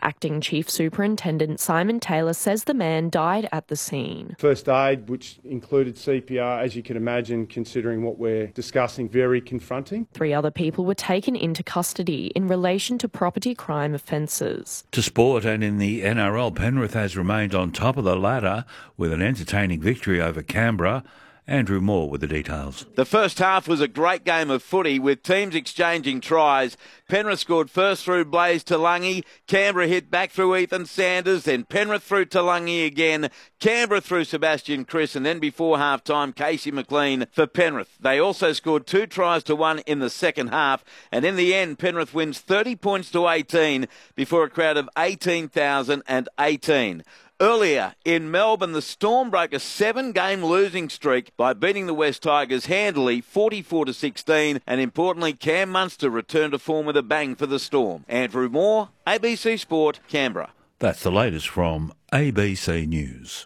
Acting Chief Superintendent Simon Taylor says the man died at the scene. First aid, which included CPR, as you can imagine, considering what we're discussing, very confronting. 3 other people were taken into custody in relation to property crime offences. To sport, and in the NRL, Penrith has remained on top of the ladder with an entertaining victory over Canberra. Andrew Moore with the details. The first half was a great game of footy with teams exchanging tries. Penrith scored first through Blaze Talangi. Canberra hit back through Ethan Sanders. Then Penrith through Talangi again. Canberra through Sebastian Chris. And then before half-time, Casey McLean for Penrith. They also scored 2 tries to 1 in the second half. And in the end, Penrith wins 30 points to 18 before a crowd of 18,018. Earlier in Melbourne, the Storm broke a 7-game losing streak by beating the West Tigers handily 44-16, and importantly, Cam Munster returned to form with a bang for the Storm. Andrew Moore, ABC Sport, Canberra. That's the latest from ABC News.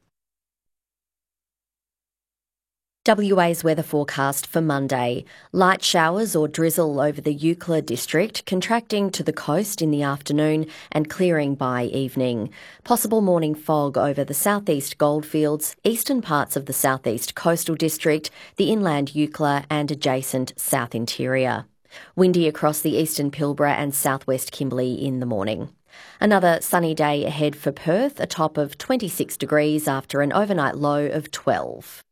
WA's weather forecast for Monday. Light showers or drizzle over the Eucla district, contracting to the coast in the afternoon and clearing by evening. Possible morning fog over the southeast goldfields, eastern parts of the southeast coastal district, the inland Eucla and adjacent south interior. Windy across the eastern Pilbara and southwest Kimberley in the morning. Another sunny day ahead for Perth, a top of 26 degrees after an overnight low of 12.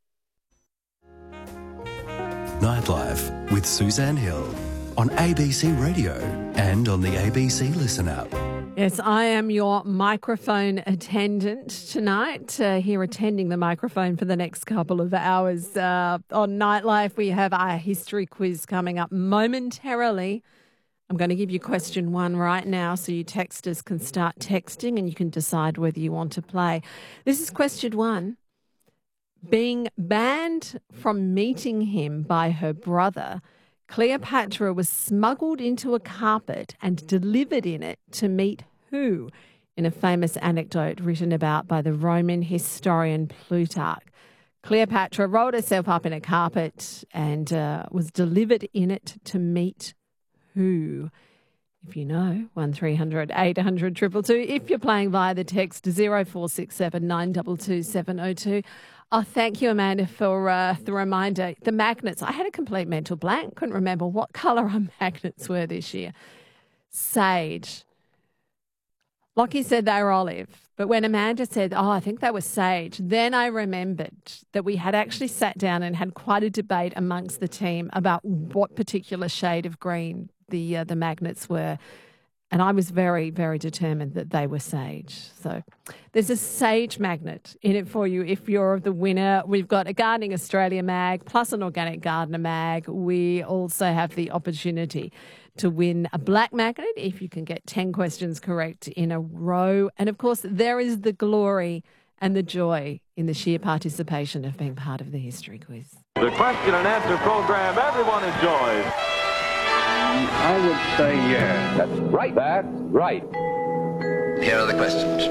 Nightlife with Suzanne Hill on ABC Radio and on the ABC Listen app. Yes, I am your microphone attendant tonight, here attending the microphone for the next couple of hours. On Nightlife, we have our history quiz coming up momentarily. I'm going to give you question 1 right now so you texters can start texting and you can decide whether you want to play. This is question 1. Being banned from meeting him by her brother, Cleopatra was smuggled into a carpet and delivered in it to meet who? In a famous anecdote written about by the Roman historian Plutarch. Cleopatra rolled herself up in a carpet and was delivered in it to meet who? If you know, 1300 800 222. If you're playing via the text 0467 922 702. Oh, thank you, Amanda, for the reminder. The magnets, I had a complete mental blank. Couldn't remember what colour our magnets were this year. Sage. Lockie said they were olive. But when Amanda said, I think they were sage, then I remembered that we had actually sat down and had quite a debate amongst the team about what particular shade of green the magnets were. And I was very, very determined that they were sage. So there's a sage magnet in it for you if you're the winner. We've got a Gardening Australia mag plus an Organic Gardener mag. We also have the opportunity to win a black magnet if you can get 10 questions correct in a row. And, of course, there is the glory and the joy in the sheer participation of being part of the history quiz. The question and answer program everyone enjoys. I would say yes. That's right. That's right. Here are the questions.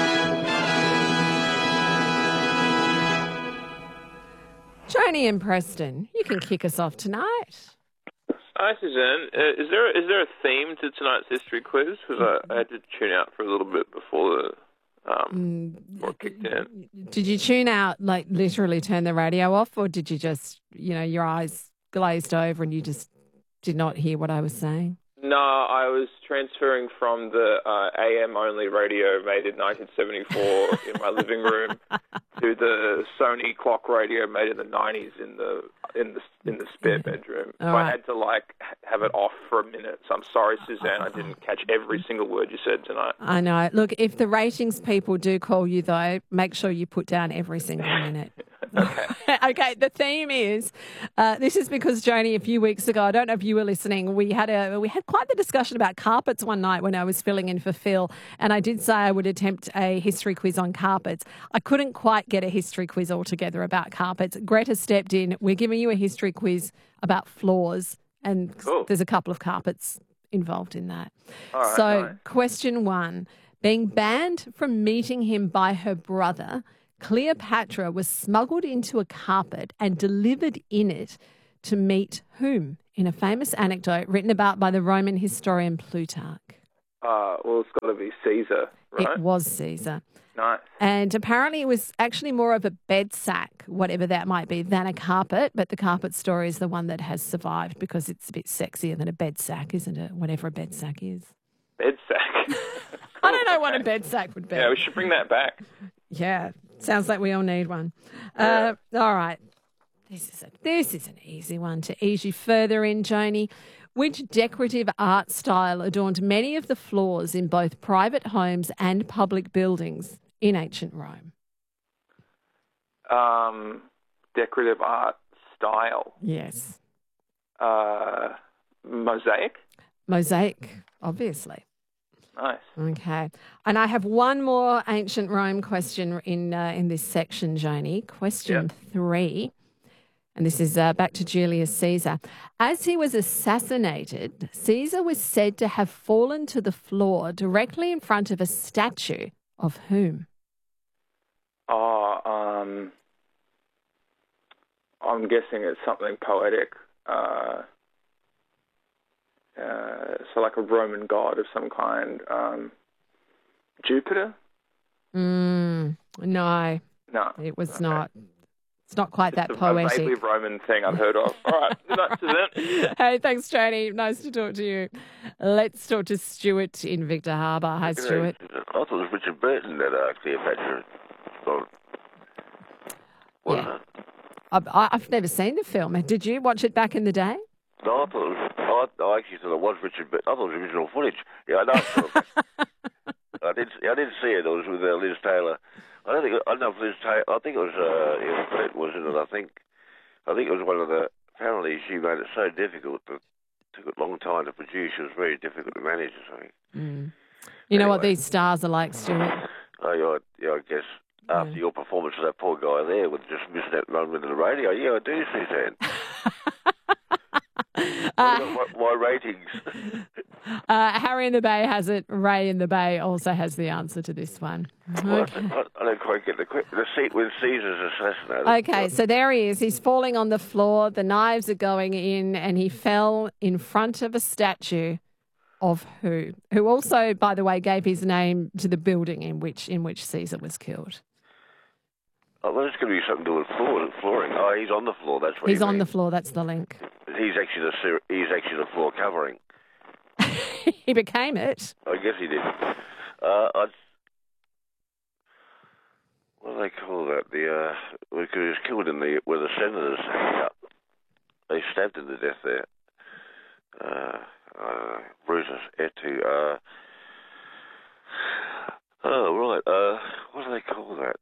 Joni and Preston, you can kick us off tonight. Hi, Suzanne. Is there a theme to tonight's history quiz? Because I had to tune out for a little bit before before it kicked in. Did you tune out, like literally turn the radio off, or did you just, your eyes glazed over and you just did not hear what I was saying? No, I was transferring from the AM-only radio made in 1974 in my living room to the Sony clock radio made in the 90s in the spare bedroom. So I had to have it off for a minute. So I'm sorry, Suzanne, I didn't catch every single word you said tonight. I know. Look, if the ratings people do call you though, make sure you put down every single minute. Okay, the theme is, this is because, Joni, a few weeks ago, I don't know if you were listening, we had quite the discussion about carpets one night when I was filling in for Phil, and I did say I would attempt a history quiz on carpets. I couldn't quite get a history quiz altogether about carpets. Greta stepped in. We're giving you a history quiz about floors, and there's a couple of carpets involved in that. Question 1, being banned from meeting him by her brother, Cleopatra was smuggled into a carpet and delivered in it to meet whom? In a famous anecdote written about by the Roman historian Plutarch. Well, it's got to be Caesar, right? It was Caesar. Nice. And apparently it was actually more of a bed sack, whatever that might be, than a carpet. But the carpet story is the one that has survived because it's a bit sexier than a bed sack, isn't it? Whatever a bed sack is. Bed sack. I don't know what a bed sack would be. Yeah, we should bring that back. Yeah, sounds like we all need one. Yeah. All right. This is an easy one to ease you further in, Joni. Which decorative art style adorned many of the floors in both private homes and public buildings in ancient Rome? Decorative art style. Yes. Mosaic? Mosaic, obviously. Nice. Okay. And I have one more ancient Rome question in this section, Joni. Question 3. And this is back to Julius Caesar. As he was assassinated, Caesar was said to have fallen to the floor directly in front of a statue of whom? I'm guessing it's something poetic. So like a Roman god of some kind. Jupiter? No. No. It was not. It's not quite that poetic. A vaguely Roman thing I've heard of. All right, that's it. Hey, thanks, Joni. Nice to talk to you. Let's talk to Stuart in Victor Harbour. Hi, Stuart. I thought it was Richard Burton that Cleopatra. Yeah. I've never seen the film. Did you watch it back in the day? No, I actually thought it was Richard Burton. I thought it was original footage. Yeah, I know. I did see it. It was with Liz Taylor. I don't know if Liz Taylor. I think it was Brett was in it. I think it was one of the. Apparently, she made it so difficult that it took a long time to produce. It was very difficult to manage or something. You know what these stars are like, Stuart? Oh, yeah, I guess after your performance of that poor guy there with just missing that run with the radio, yeah, I do, Suzanne. My ratings. Harry in the Bay has it. Ray in the Bay also has the answer to this one. Okay. I don't quite get the seat when Caesar's assassinated. Okay, so there he is. He's falling on the floor. The knives are going in, and he fell in front of a statue of who? Who also, by the way, gave his name to the building in which Caesar was killed. Oh, well, it's going to be something to do with flooring. Oh, he's on the floor. That's what he's on the floor. That's the link. He's actually the floor covering. He became it. I guess he did. What do they call that? Because he was killed where the senators hanging up. They stabbed him to death there. Brutus Etu. Oh, right. What do they call that?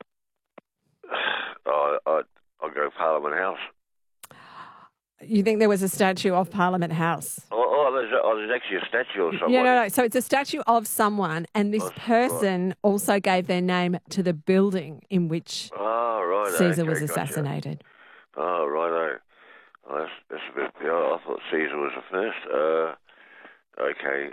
I'll go Parliament House. You think there was a statue of Parliament House? There's actually a statue of someone. Yeah, no. So it's a statue of someone, and this person also gave their name to the building in which Caesar was assassinated. Gotcha. Oh, righto. Oh, that's a bit. Yeah, I thought Caesar was the first. Okay.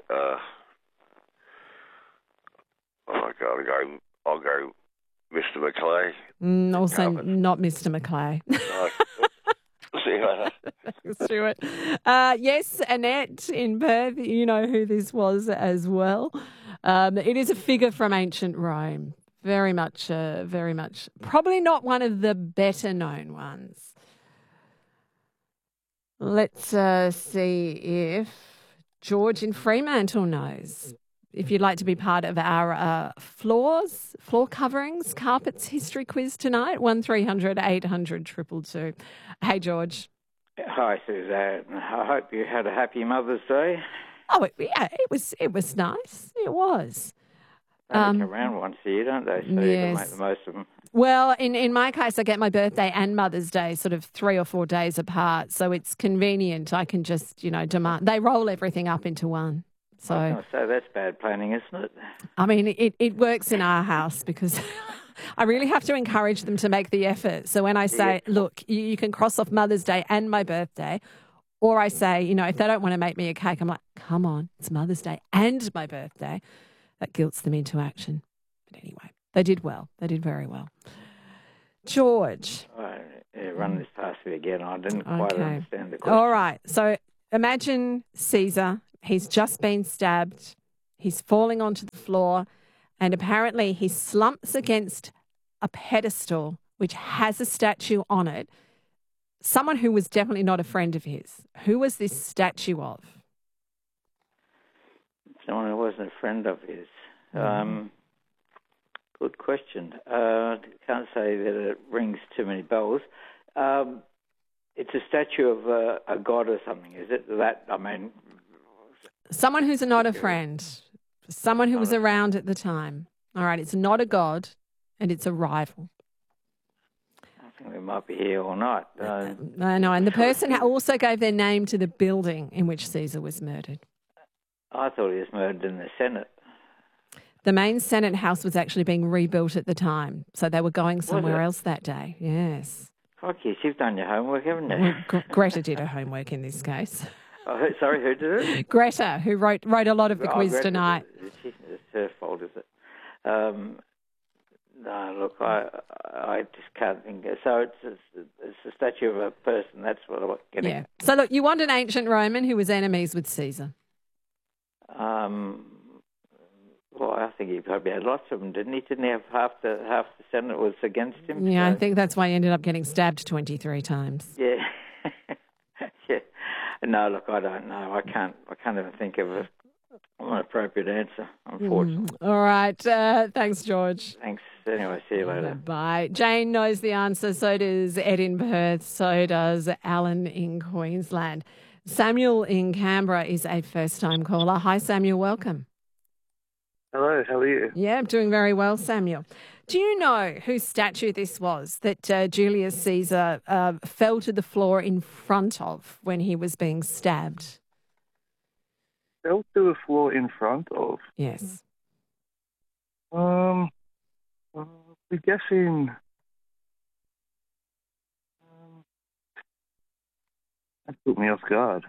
I'll go Mr. Maclay. Also not Mr. Maclay. See you later. Stuart. Yes, Annette in Perth, you know who this was as well. It is a figure from ancient Rome. Very much, probably not one of the better known ones. Let's see if George in Fremantle knows. If you'd like to be part of our floor coverings, carpets history quiz tonight, 1300 800 222. Hey, George. Hi, Suzanne. I hope you had a happy Mother's Day. Oh, it was nice. It was. They come around once a year, don't they? So you can make the most of them. Well, in my case, I get my birthday and Mother's Day sort of 3 or 4 days apart, so it's convenient. I can just, demand. They roll everything up into one. So I was going to say, that's bad planning, isn't it? I mean, it works in our house because I really have to encourage them to make the effort. So when I say, look, you can cross off Mother's Day and my birthday, or I say, if they don't want to make me a cake, I'm like, come on, it's Mother's Day and my birthday. That guilts them into action. But anyway, they did well. They did very well. George. Run this past me again. I didn't quite understand the question. All right. So imagine Caesar. He's just been stabbed. He's falling onto the floor, and apparently he slumps against a pedestal which has a statue on it. Someone who was definitely not a friend of his. Who was this statue of? Someone who wasn't a friend of his. Good question. Can't say that it rings too many bells. It's a statue of a god or something, is it? Someone who's not a friend. Someone who was around at the time. All right, it's not a god, and it's a rival. I think we might be here all night. No, and the person also gave their name to the building in which Caesar was murdered. I thought he was murdered in the Senate. The main Senate house was actually being rebuilt at the time, so they were going somewhere else that day. Yes. Crikey, you've done your homework, haven't you? Well, Greta did her homework in this case. Oh, sorry, who did it? Greta, who wrote a lot of the quiz Greta, tonight. It's her fault, is it? No, look, I just can't think. So it's a statue of a person. That's what I'm getting. Yeah. So look, you want an ancient Roman who was enemies with Caesar. Well, I think he probably had lots of them, didn't he? Didn't he have half the Senate was against him? Yeah, so. I think that's why he ended up getting stabbed 23 times. Yeah. Yeah. No, look, I don't know. I can't even think of an appropriate answer, unfortunately. All right. Thanks, George. Thanks. Anyway, see you later. Bye. Jane knows the answer. So does Ed in Perth. So does Alan in Queensland. Samuel in Canberra is a first-time caller. Hi, Samuel. Welcome. Hello, how are you? Yeah, I'm doing very well, Samuel. Do you know whose statue this was that Julius Caesar fell to the floor in front of when he was being stabbed? Fell to the floor in front of? Yes. We're guessing... that put me off guard.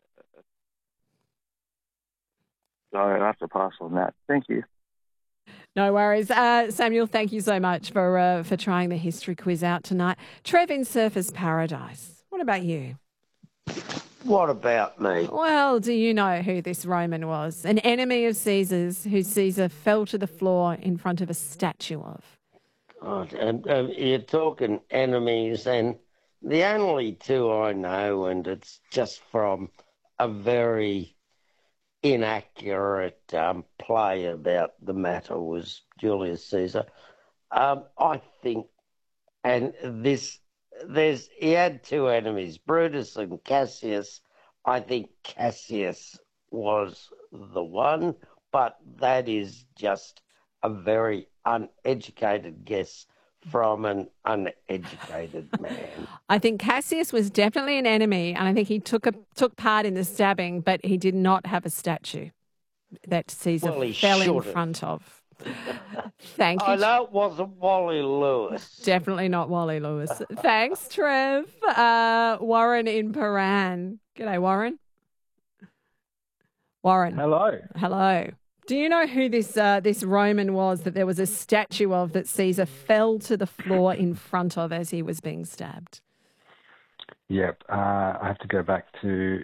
Sorry, I have to pass on that. Thank you. No worries. Samuel, thank you so much for trying the history quiz out tonight. Trev in Surfers Paradise. What about you? What about me? Well, do you know who this Roman was? An enemy of Caesar's who Caesar fell to the floor in front of a statue of. God, you're talking enemies, and the only two I know, and it's just from a very inaccurate play about the matter, was Julius Caesar. I think, and he had two enemies, Brutus and Cassius. I think Cassius was the one, but that is just a very uneducated guess from an uneducated man. I think Cassius was definitely an enemy, and I think he took part in the stabbing, but he did not have a statue that Caesar fell in front of. Thank you. I know it wasn't Wally Lewis. Definitely not Wally Lewis. Thanks, Trev. Warren in Paran. G'day, Warren. Warren. Hello. Do you know who this Roman was that there was a statue of that Caesar fell to the floor in front of as he was being stabbed? Yep. I have to go back to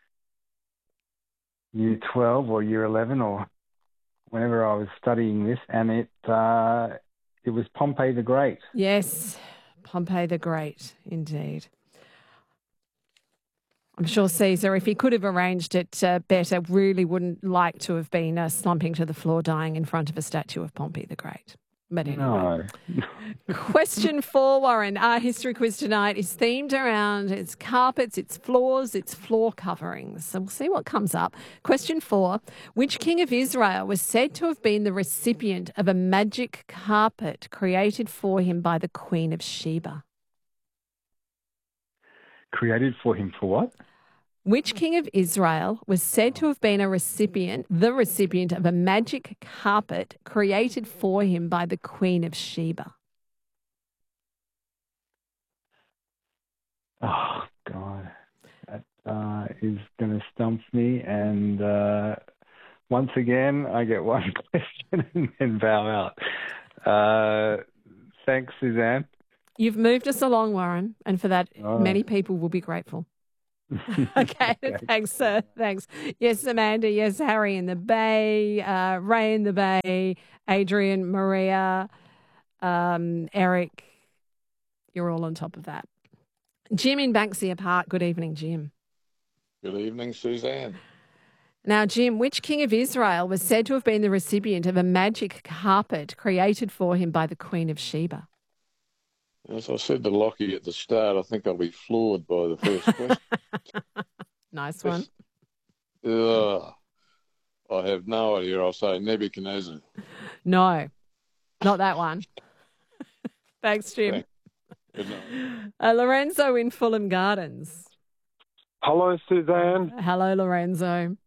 year 12 or year 11 or whenever I was studying this, and it was Pompey the Great. Yes, Pompey the Great, indeed. I'm sure Caesar, if he could have arranged it better, really wouldn't like to have been slumping to the floor dying in front of a statue of Pompey the Great. But anyway. No. Question 4, Warren. Our history quiz tonight is themed around its carpets, its floors, its floor coverings. So we'll see what comes up. Question 4. Which king of Israel was said to have been the recipient of a magic carpet created for him by the Queen of Sheba? Created for him for what? Which king of Israel was said to have been the recipient of a magic carpet created for him by the Queen of Sheba? Oh, God. That is going to stump me. And once again, I get one question and then bow out. Thanks, Suzanne. You've moved us along, Warren, and for that, many people will be grateful. Okay, thanks, sir. Thanks. Yes, Amanda. Yes, Harry in the Bay, Ray in the Bay, Adrian, Maria, Eric. You're all on top of that. Jim in Banksia Park. Good evening, Jim. Good evening, Suzanne. Now, Jim, which king of Israel was said to have been the recipient of a magic carpet created for him by the Queen of Sheba? As I said to Lockie at the start, I think I'll be floored by the first question. Nice one. I have no idea. I'll say Nebuchadnezzar. No, not that one. Thanks, Jim. Good night. Lorenzo in Fulham Gardens. Hello, Suzanne. Hello, Lorenzo.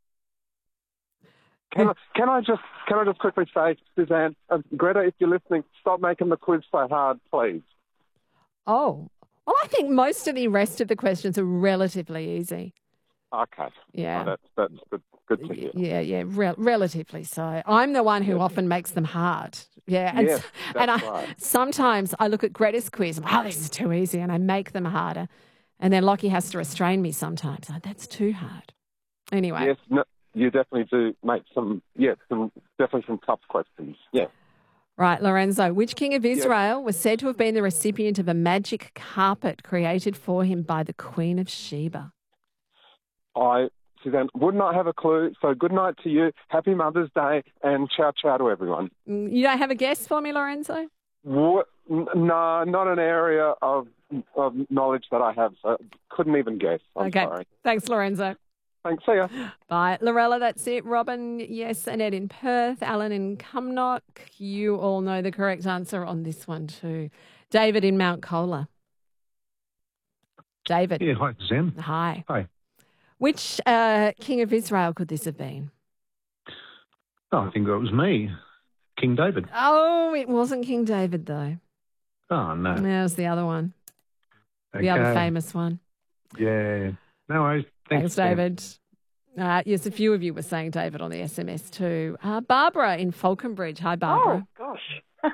Can I just quickly say, Suzanne, Greta, if you're listening, stop making the quiz so hard, please. Oh, well, I think most of the rest of the questions are relatively easy. Okay. Yeah. Oh, that's good to hear. Yeah, relatively so. I'm the one who often makes them hard. Yeah, and, yes, that's right. Sometimes I look at Greta's quiz and, this is too easy, and I make them harder. And then Lockie has to restrain me sometimes. That's too hard. Anyway. Yes, no, you definitely do make some tough questions. Yeah. Right, Lorenzo, which king of Israel was said to have been the recipient of a magic carpet created for him by the Queen of Sheba? Suzanne, would not have a clue, so good night to you, happy Mother's Day, and ciao to everyone. You don't have a guess for me, Lorenzo? No, not an area of knowledge that I have, so couldn't even guess. I'm sorry. Thanks, Lorenzo. Thanks, see ya. Bye. Lorella, that's it. Robin, yes. Annette in Perth. Alan in Cumnock. You all know the correct answer on this one too. David in Mount Colah. David. Yeah, hi, Sam. Hi. Hi. Which king of Israel could this have been? Oh, I think that was me, King David. Oh, it wasn't King David, though. Oh, no. No, it was the other one. The other famous one. Yeah. No worries. Thanks, David. Yes, a few of you were saying David on the SMS too. Barbara in Falconbridge. Hi, Barbara. Oh, gosh.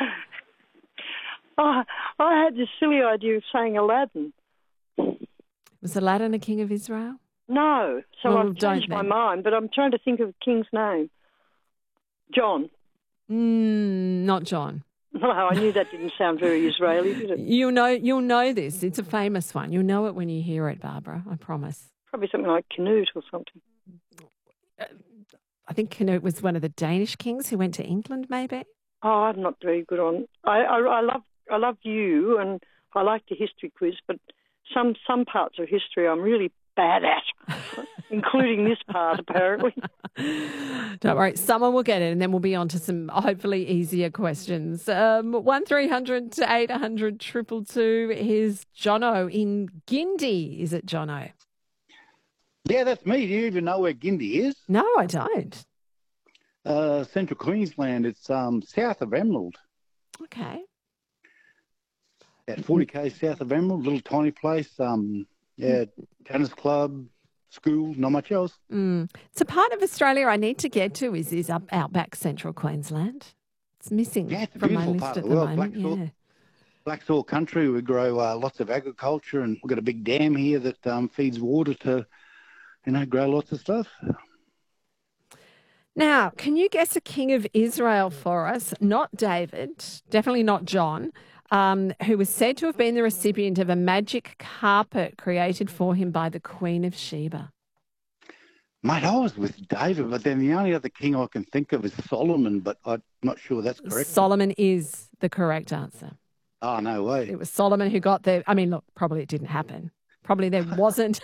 I had this silly idea of saying Aladdin. Was Aladdin a king of Israel? No. So I've changed my mind, but I'm trying to think of the king's name. John. Not John. No, I knew that didn't sound very Israeli, did it? You'll know this. It's a famous one. You'll know it when you hear it, Barbara. I promise. Probably something like Canute or something. I think Canute was one of the Danish kings who went to England, maybe. Oh, I'm not very good on. I love you, and I like the history quiz, but some parts of history I'm really bad at, including this part, apparently. Don't worry, someone will get it, and then we'll be on to some hopefully easier questions. 1300 800 222. Here's Jono in Gindi. Is it Jono? Yeah, that's me. Do you even know where Gindi is? No, I don't. Central Queensland. It's south of Emerald. Okay. About 40 k's south of Emerald, little tiny place. Tennis club, school, not much else. It's a part of Australia I need to get to is up outback Central Queensland. It's missing from my list at the moment. Black soil country. We grow lots of agriculture, and we've got a big dam here that feeds water to, grow lots of stuff. Now, can you guess a king of Israel for us? Not David, definitely not John. Who was said to have been the recipient of a magic carpet created for him by the Queen of Sheba. Mate, I was with David, but then the only other king I can think of is Solomon, but I'm not sure that's correct. Solomon is the correct answer. Oh, no way. It was Solomon who got the... I mean, look, probably it didn't happen. Probably there wasn't...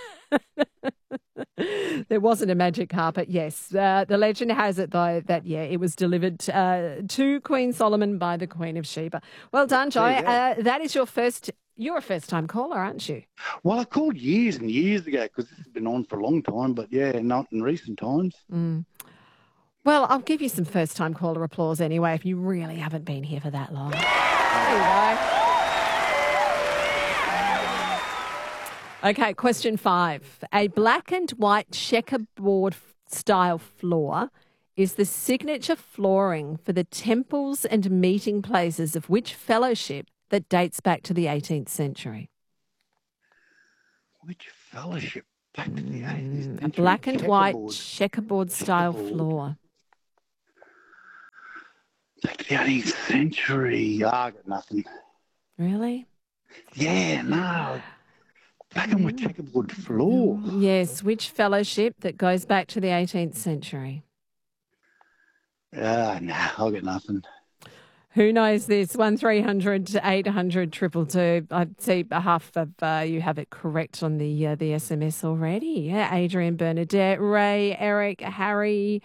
There wasn't a magic carpet, yes. The legend has it, though, that, it was delivered to Queen Solomon by the Queen of Sheba. Well done, Joy. That is you're a first-time caller, aren't you? Well, I called years and years ago because this has been on for a long time, but, not in recent times. Well, I'll give you some first-time caller applause anyway if you really haven't been here for that long. There you go. Okay, question 5. A black and white checkerboard style floor is the signature flooring for the temples and meeting places of which fellowship that dates back to the 18th century? Which fellowship back to the 18th century. A black and white Checkerboard. checkerboard style floor. Back to the 18th century. I got nothing. Really? Yeah, no. Black and white checkerboard floor. Yes, which fellowship that goes back to the 18th century? No, I got nothing. Who knows this? 1300 800 222. I see half of you have it correct on the SMS already. Yeah, Adrian, Bernadette, Ray, Eric, Harry.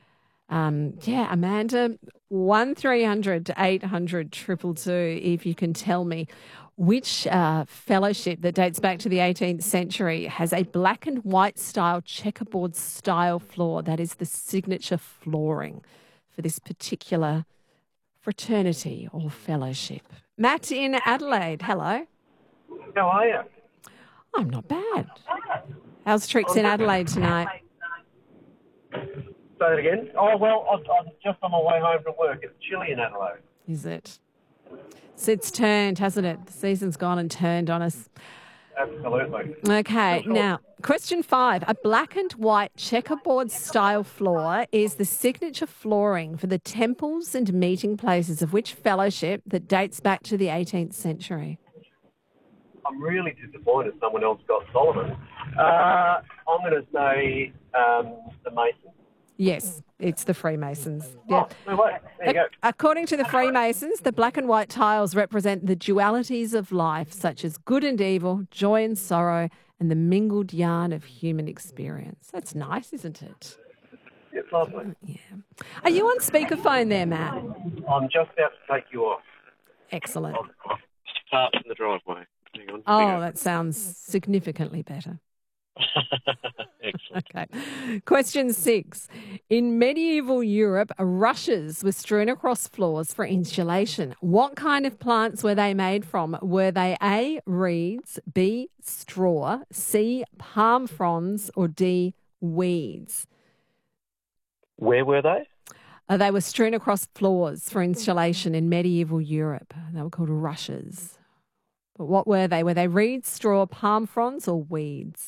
Amanda. 1300 800 222. If you can tell me which fellowship that dates back to the 18th century has a black and white style checkerboard style floor. That is the signature flooring for this particular fraternity or fellowship. Matt in Adelaide, hello. How are you? I'm not bad. How's Tricks in Adelaide tonight? Say that again. Oh, well, I'm just on my way home from work. It's chilly in Adelaide. Is it? So it's turned, hasn't it? The season's gone and turned on us. Absolutely. Okay, now, question 5. A black and white checkerboard style floor is the signature flooring for the temples and meeting places of which fellowship that dates back to the 18th century? I'm really disappointed someone else got Solomon. I'm going to say the Masons. Yes, it's the Freemasons. Yeah. Oh, no way. There you go. According to the Freemasons, the black and white tiles represent the dualities of life, such as good and evil, joy and sorrow, and the mingled yarn of human experience. That's nice, isn't it? It's lovely. Yeah. Are you on speakerphone there, Matt? I'm just about to take you off. Excellent. I'll start in the driveway. Hang on. Oh, that sounds significantly better. Excellent. Okay. Question 6. In medieval Europe, rushes were strewn across floors for insulation. What kind of plants were they made from? Were they A, reeds, B, straw, C, palm fronds, or D, weeds? Where were they? They were strewn across floors for insulation in medieval Europe. They were called rushes. But what were they? Were they reeds, straw, palm fronds, or weeds?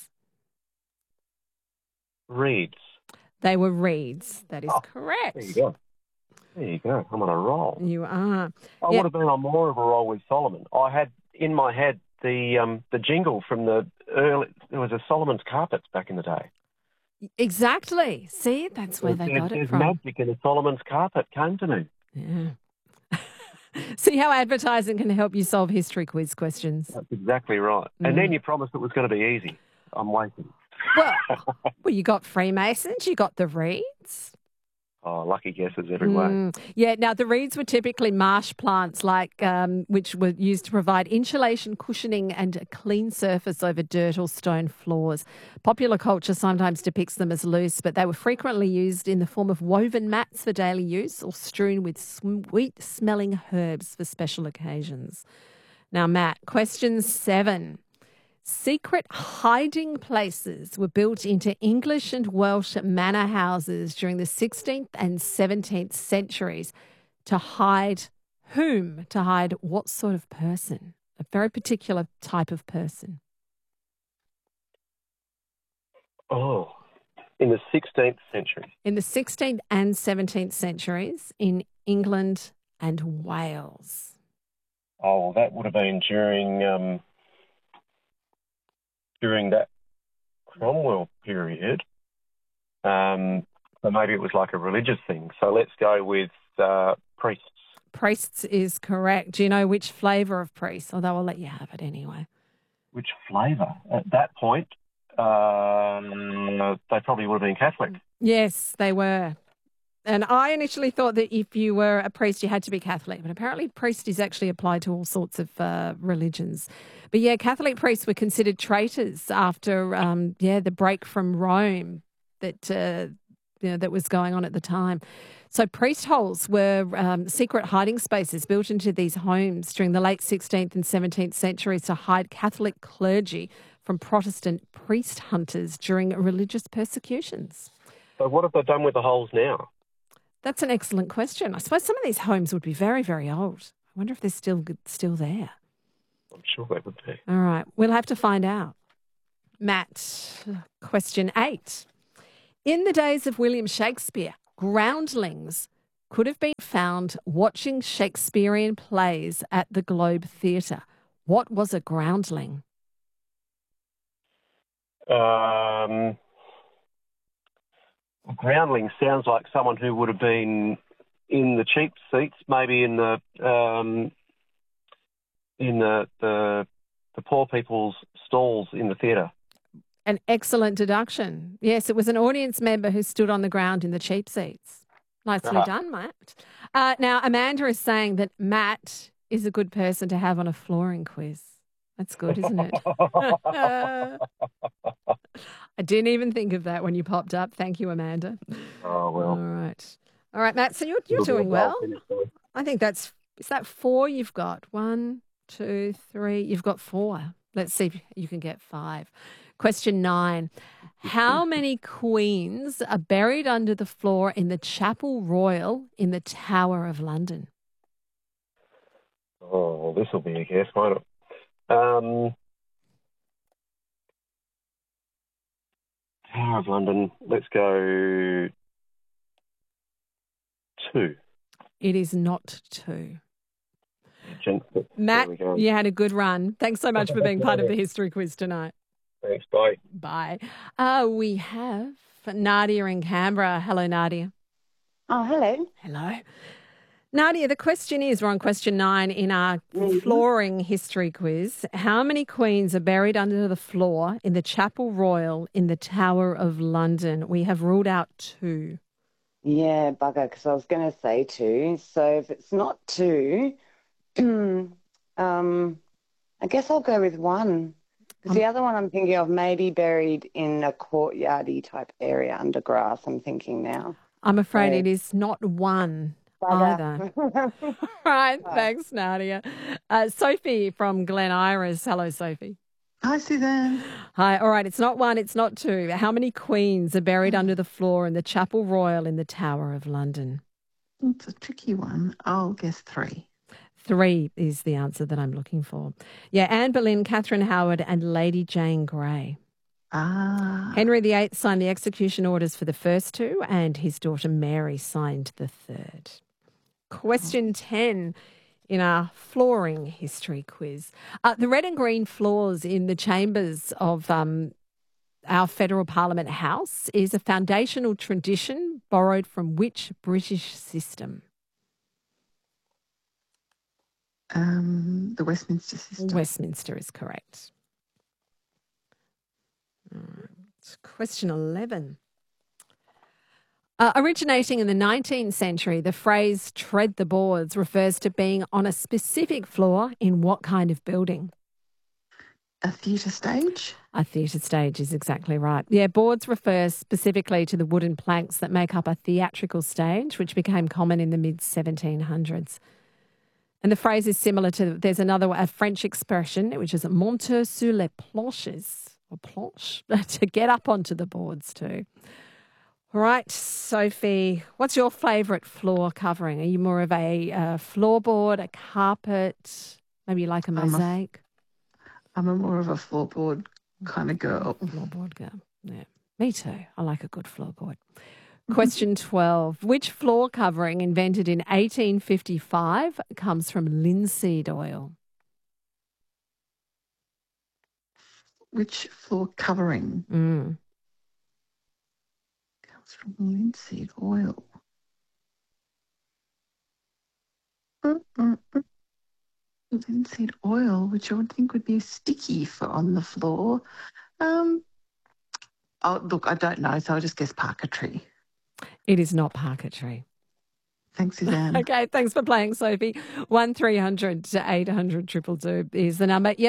Reeds. They were reeds. That is correct. There you go. There you go. I'm on a roll. You are. I would have been on more of a roll with Solomon. I had in my head the jingle from the early. There was a Solomon's Carpets back in the day. Exactly. See, that's where they got it from. There's magic in a Solomon's Carpet came to me. Yeah. See how advertising can help you solve history quiz questions. That's exactly right. And then you promised it was going to be easy. I'm waiting. Well, you got Freemasons, you got the reeds. Oh, lucky guesses every way. Yeah, now the reeds were typically marsh plants which were used to provide insulation, cushioning and a clean surface over dirt or stone floors. Popular culture sometimes depicts them as loose, but they were frequently used in the form of woven mats for daily use or strewn with sweet-smelling herbs for special occasions. Now, Matt, question 7. Secret hiding places were built into English and Welsh manor houses during the 16th and 17th centuries to hide whom? To hide what sort of person? A very particular type of person. Oh, in the 16th century. In the 16th and 17th centuries in England and Wales. Oh, well, that would have been during that Cromwell period. So maybe it was like a religious thing. So let's go with priests. Priests is correct. Do you know which flavour of priest? Although I'll let you have it anyway. Which flavour? At that point, they probably would have been Catholic. Yes, they were. And I initially thought that if you were a priest, you had to be Catholic. But apparently priest is actually applied to all sorts of religions. But yeah, Catholic priests were considered traitors after, the break from Rome that was going on at the time. So priest holes were secret hiding spaces built into these homes during the late 16th and 17th centuries to hide Catholic clergy from Protestant priest hunters during religious persecutions. So what have they done with the holes now? That's an excellent question. I suppose some of these homes would be very, very old. I wonder if they're still there. I'm sure they would be. All right. We'll have to find out. Matt, question 8. In the days of William Shakespeare, groundlings could have been found watching Shakespearean plays at the Globe Theatre. What was a groundling? Groundling sounds like someone who would have been in the cheap seats, maybe in the poor people's stalls in the theatre. An excellent deduction. Yes, it was an audience member who stood on the ground in the cheap seats. Nicely done, Matt. Now, Amanda is saying that Matt is a good person to have on a flooring quiz. That's good, isn't it? I didn't even think of that when you popped up. Thank you, Amanda. Oh, well. All right, Matt, so you're doing well. I think is that 4 you've got? 1, 2, 3. You've got 4. Let's see if you can get 5. Question 9. How many queens are buried under the floor in the Chapel Royal in the Tower of London? Oh, well, this will be a guess, won't it? Tower of London, let's go 2. It is not 2. There Matt, we go. you had a good run. Thanks so much for being part of the history quiz tonight. Thanks, bye. Bye. We have Nadia in Canberra. Hello, Nadia. Oh, hello. Hello. Nadia, the question is, we're on question 9 in our flooring history quiz. How many queens are buried under the floor in the Chapel Royal in the Tower of London? We have ruled out 2. Yeah, bugger, because I was going to say 2. So if it's not 2, I guess I'll go with 1. Because the other one I'm thinking of may be buried in a courtyardy type area under grass, I'm thinking now. I'm afraid it is not 1 either. Right, thanks, Nadia. Sophie from Glen Iris. Hello, Sophie. Hi, Suzanne. Hi. All right, it's not 1, it's not 2. How many queens are buried under the floor in the Chapel Royal in the Tower of London? It's a tricky one. I'll guess 3. 3 is the answer that I'm looking for. Yeah, Anne Boleyn, Catherine Howard and Lady Jane Grey. Henry VIII signed the execution orders for the first 2 and his daughter Mary signed the 3rd. Question 10 in our flooring history quiz. The red and green floors in the chambers of our Federal Parliament House is a foundational tradition borrowed from which British system? The Westminster system. Westminster is correct. Question 11. Originating in the 19th century, the phrase tread the boards refers to being on a specific floor in what kind of building? A theatre stage? A theatre stage is exactly right. Yeah, boards refer specifically to the wooden planks that make up a theatrical stage, which became common in the mid-1700s. And the phrase is similar to, there's a French expression, which is monter sur les planches, or planche, to get up onto the boards too. All right, Sophie, what's your favourite floor covering? Are you more of a floorboard, a carpet, maybe you like a mosaic? I'm more of a floorboard kind of girl. Floorboard girl, yeah. Me too. I like a good floorboard. Question 12. Which floor covering invented in 1855 comes from linseed oil? Which floor covering comes from linseed oil? Linseed oil, which I would think would be sticky for on the floor. Oh, look, I don't know, so I'll just guess parquetry. It is not parquetry. Thanks, Suzanne. Okay, thanks for playing, Sophie. 1300 800 222 is the number. Yep.